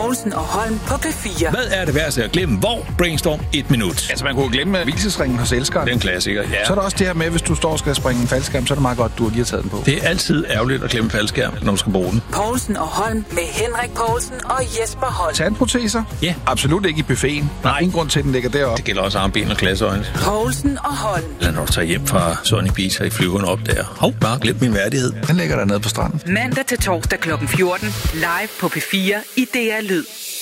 Povlsen og Holm på P4. Hvad er det værste at glemme? Hvor? Brainstorm 1 minut. Altså, man kunne glemme hvilesesringen hos elskeren. Det er en klassiker, ja. Så er der også det her med, hvis du står og skal springe en faldskærm, så er det meget godt, du lige har taget den på. Det er altid ærgerligt at glemme faldskærm, når du skal bruge den. Povlsen og Holm med Henrik Povlsen og Jesper Holm. Tandproteser? Ja. Absolut ikke i buffeten. Der er ingen grund til, at den ligger deroppe. Det gælder også armben og glasøjne. Povlsen og Holm. Eller når du tager hjem fra Sony Pizza i flyveren op der. Hov, bare glem min værdighed. Den ligger der nede på stranden. Mandag til torsdag kl. 14. Live på P4 i DR Lyd.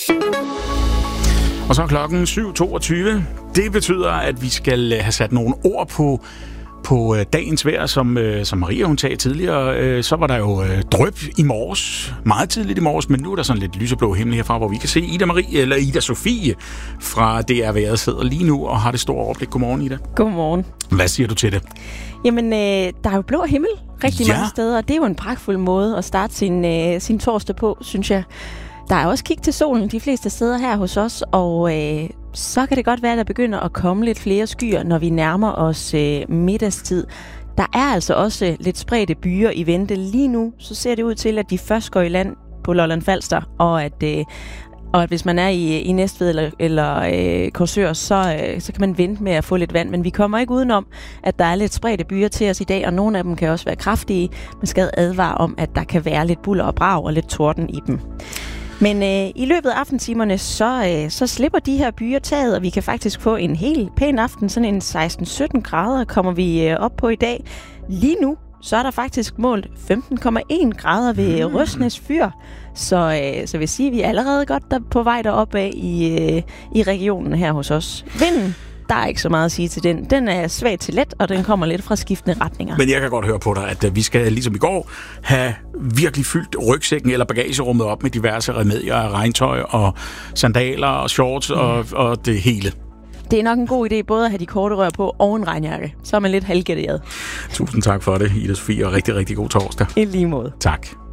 Og så er klokken 7.22. Det betyder, at vi skal have sat nogle ord på dagens vejr, som Maria hun sagde tidligere. Så var der jo dryp i morges, meget tidligt i morges, men nu er der sådan lidt lyseblå himmel herfra, hvor vi kan se Ida Sofie fra DR Vejret sidder lige nu og har det store overblik. Godmorgen, Ida. Godmorgen. Hvad siger du til det? Jamen, der er jo blå himmel rigtig mange steder, og det er jo en pragtfuld måde at starte sin torsdag på, synes jeg. Der er også kig til solen de fleste steder her hos os, og så kan det godt være, at der begynder at komme lidt flere skyer, når vi nærmer os middagstid. Der er altså også lidt spredte byer i vente. Lige nu så ser det ud til, at de først går i land på Lolland Falster, og at hvis man er i Næstved eller Korsør, så kan man vente med at få lidt vand. Men vi kommer ikke udenom, at der er lidt spredte byer til os i dag, og nogle af dem kan også være kraftige. Man skal advare om, at der kan være lidt bulder og brag og lidt torden i dem. Men i løbet af aftentimerne, så slipper de her byer taget, og vi kan faktisk få en helt pæn aften. Sådan en 16-17 grader kommer vi op på i dag. Lige nu, så er der faktisk målt 15,1 grader ved Røsnæs Fyr. Så vil sige, at vi er allerede godt på vej deroppe af i regionen her hos os. Vinden, der er ikke så meget at sige til den. Den er svag til let, og den kommer lidt fra skiftende retninger. Men jeg kan godt høre på dig, at vi skal, ligesom i går, have virkelig fyldt rygsækken eller bagagerummet op med diverse remedier af regntøj og sandaler og shorts og det hele. Det er nok en god idé både at have de korte rør på og en regnjakke. Så er man lidt halvgættet. Tusind tak for det, Ida Sofie, og rigtig, rigtig god torsdag. I lige måde. Tak.